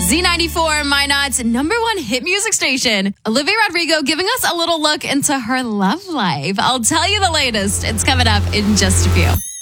Z94, Minot's #1 hit music station. Olivia Rodrigo giving us a little look into her love life. I'll tell you the latest. It's coming up in just a few.